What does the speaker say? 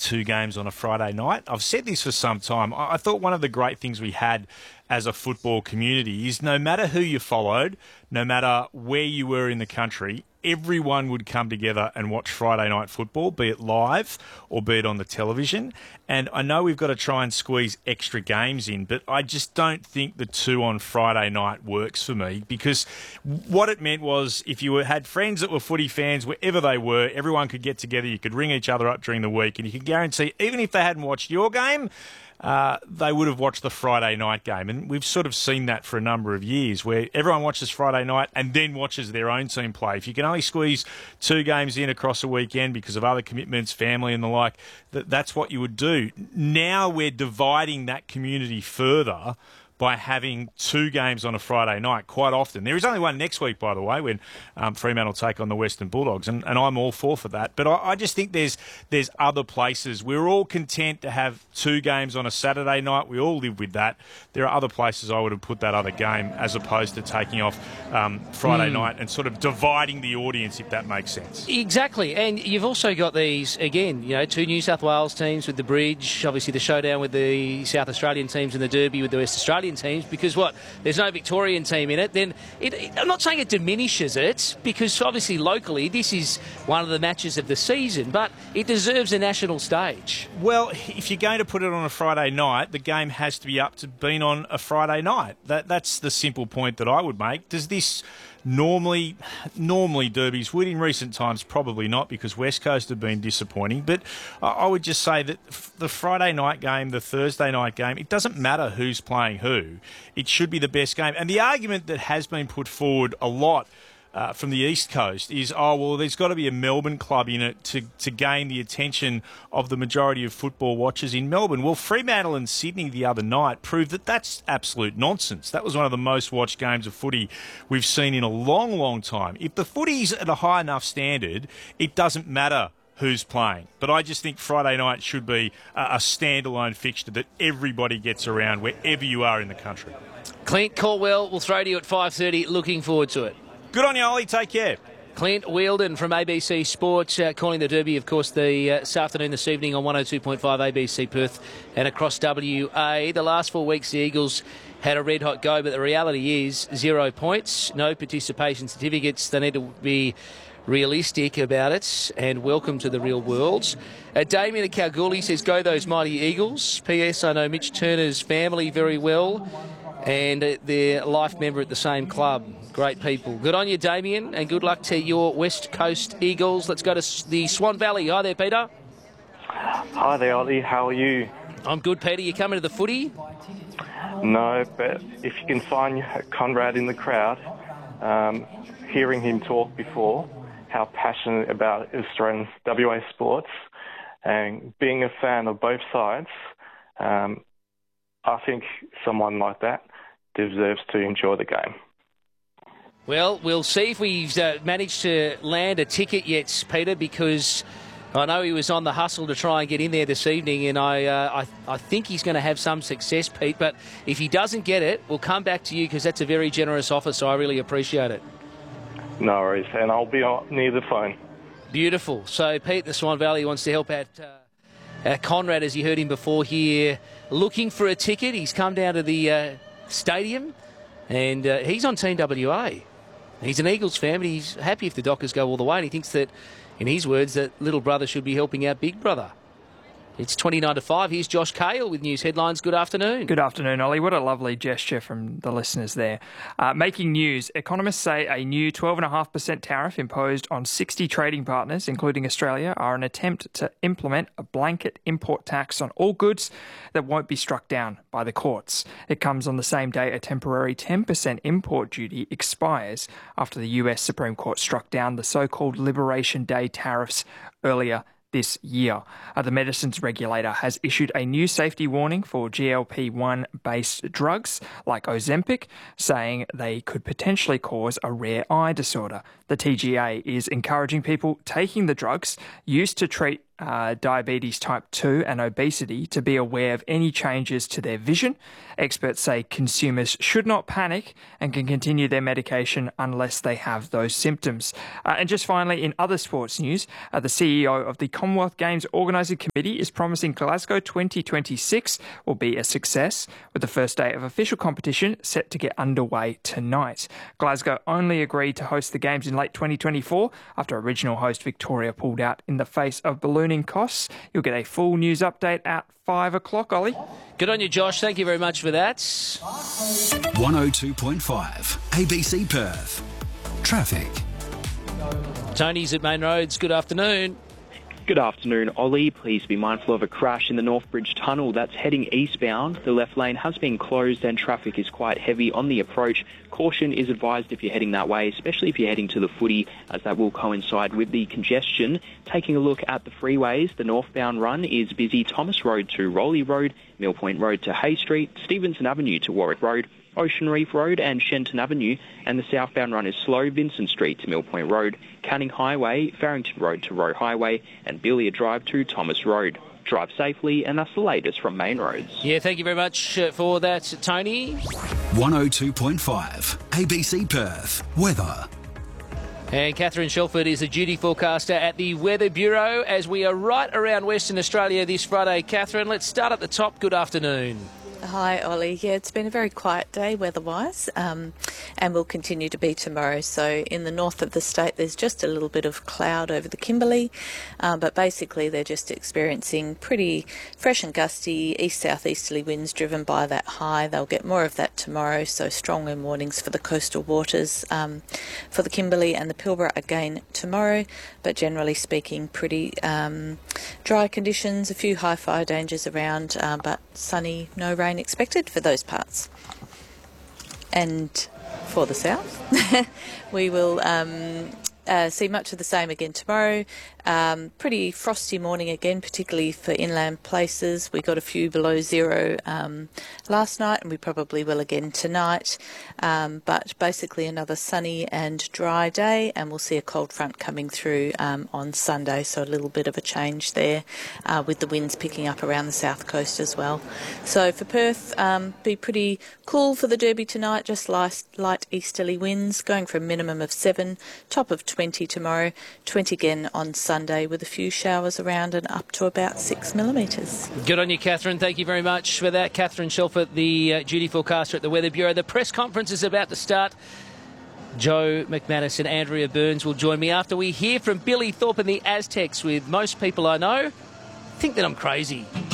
two games on a Friday night. I've said this for some time. I thought one of the great things we had as a football community is no matter who you followed, no matter where you were in the country, everyone would come together and watch Friday night football, be it live or be it on the television. And I know we've got to try and squeeze extra games in, but I just don't think the two on Friday night works for me, because what it meant was if you had friends that were footy fans, wherever they were, everyone could get together, you could ring each other up during the week, and you could guarantee, even if they hadn't watched your game, they would have watched the Friday night game. And we've sort of seen that for a number of years, where everyone watches Friday night and then watches their own team play. If you can only squeeze two games in across a weekend because of other commitments, family and the like, that's what you would do. Now we're dividing that community further by having two games on a Friday night quite often. There is only one next week, by the way, when Fremantle take on the Western Bulldogs, and I'm all for that. But I just think there's other places. We're all content to have two games on a Saturday night. We all live with that. There are other places I would have put that other game as opposed to taking off Friday night and sort of dividing the audience, if that makes sense. Exactly. And you've also got these, again, two New South Wales teams with the Bridge, obviously the showdown with the South Australian teams and the Derby with the West Australian teams, because there's no Victorian team in it, then I'm not saying it diminishes it, because obviously locally this is one of the matches of the season, but it deserves a national stage. Well, if you're going to put it on a Friday night, the game has to be up to being on a Friday night. That's the simple point that I would make. Does this normally derbies would? In recent times, probably not, because West Coast have been disappointing. But I would just say that the Friday night game, the Thursday night game, it doesn't matter who's playing who. It should be the best game. And the argument that has been put forward a lot from the East Coast is, there's got to be a Melbourne club in it to gain the attention of the majority of football watchers in Melbourne. Well, Fremantle and Sydney the other night proved that that's absolute nonsense. That was one of the most watched games of footy we've seen in a long, long time. If the footy's at a high enough standard, it doesn't matter who's playing. But I just think Friday night should be a standalone fixture that everybody gets around wherever you are in the country. Clint Caldwell will throw to you at 5:30. Looking forward to it. Good on you, Ollie. Take care. Clint Wheeldon from ABC Sports, calling the Derby, of course, this afternoon, this evening on 102.5 ABC Perth and across WA. The last 4 weeks, the Eagles had a red-hot go, but the reality is 0 points, no participation certificates. They need to be realistic about it, and welcome to the real world. Damien at Kalgoorlie says, go those mighty Eagles. P.S. I know Mitch Turner's family very well, and their life member at the same club. Great people. Good on you, Damien, and good luck to your West Coast Eagles. Let's go to the Swan Valley. Hi there, Peter. Hi there, Ollie. How are you? I'm good, Peter. You coming to the footy? No, but if you can find Conrad in the crowd, hearing him talk before, how passionate about Australian WA sports, and being a fan of both sides, I think someone like that deserves to enjoy the game. Well, we'll see if we've managed to land a ticket yet, Peter, because I know he was on the hustle to try and get in there this evening, and I think he's going to have some success, Pete. But if he doesn't get it, we'll come back to you, because that's a very generous offer, so I really appreciate it. No worries, and I'll be near the phone. Beautiful. So Pete, the Swan Valley, wants to help out Conrad, as you heard him before here, looking for a ticket. He's come down to the stadium, and he's on Team WA. He's an Eagles fan, but he's happy if the Dockers go all the way, and he thinks that, in his words, that little brother should be helping out big brother. It's 29 to 5. Here's Josh Cale with news headlines. Good afternoon. Good afternoon, Ollie. What a lovely gesture from the listeners there. Making news. Economists say a new 12.5% tariff imposed on 60 trading partners, including Australia, are an attempt to implement a blanket import tax on all goods that won't be struck down by the courts. It comes on the same day a temporary 10% import duty expires after the US Supreme Court struck down the so-called Liberation Day tariffs earlier this year. The medicines regulator has issued a new safety warning for GLP-1 based drugs like Ozempic, saying they could potentially cause a rare eye disorder. The TGA is encouraging people taking the drugs used to treat diabetes type 2 and obesity to be aware of any changes to their vision. Experts say consumers should not panic and can continue their medication unless they have those symptoms. And just finally, in other sports news, the CEO of the Commonwealth Games Organising Committee is promising Glasgow 2026 will be a success, with the first day of official competition set to get underway tonight. Glasgow only agreed to host the Games in late 2024 after original host Victoria pulled out in the face of ballooning costs. You'll get a full news update at 5 o'clock, Ollie. Good on you, Josh. Thank you very much for that. 102.5 ABC Perth. Traffic. Tony's at Main Roads. Good afternoon. Good afternoon, Ollie. Please be mindful of a crash in the North Bridge Tunnel that's heading eastbound. The left lane has been closed and traffic is quite heavy on the approach. Caution is advised if you're heading that way, especially if you're heading to the footy, as that will coincide with the congestion. Taking a look at the freeways, the northbound run is busy Thomas Road to Rowley Road, Mill Point Road to Hay Street, Stevenson Avenue to Warwick Road, Ocean Reef Road and Shenton Avenue, and the southbound run is slow Vincent Street to Mill Point Road, Canning Highway, Farrington Road to Roe Highway, and Billiard Drive to Thomas Road. Drive safely, and that's the latest from Main Roads. Yeah, thank you very much for that, Tony. 102.5 ABC Perth. Weather. And Catherine Shelford is a duty forecaster at the Weather Bureau as we are right around Western Australia this Friday. Catherine, let's start at the top. Good afternoon. Hi, Ollie. Yeah, it's been a very quiet day weather-wise, and will continue to be tomorrow. So in the north of the state, there's just a little bit of cloud over the Kimberley, but basically they're just experiencing pretty fresh and gusty east-southeasterly winds driven by that high. They'll get more of that tomorrow, so strong wind warnings for the coastal waters for the Kimberley and the Pilbara again tomorrow, but generally speaking, pretty dry conditions, a few high fire dangers around, but sunny, no rain expected for those parts. And for the south, we will see much of the same again tomorrow. Pretty frosty morning again, particularly for inland places. We got a few below zero last night, and we probably will again tonight. But basically another sunny and dry day, and we'll see a cold front coming through on Sunday, so a little bit of a change there with the winds picking up around the south coast as well. So for Perth, be pretty cool for the Derby tonight, just light easterly winds going for a minimum of 7, top of 20 tomorrow, 20 again on Sunday with a few showers around and up to about 6 millimetres. Good on you, Catherine. Thank you very much for that. Catherine Shelford, the duty forecaster at the Weather Bureau. The press conference is about to start. Joe McManus and Andrea Burns will join me after we hear from Billy Thorpe and the Aztecs. With most people I know think that I'm crazy.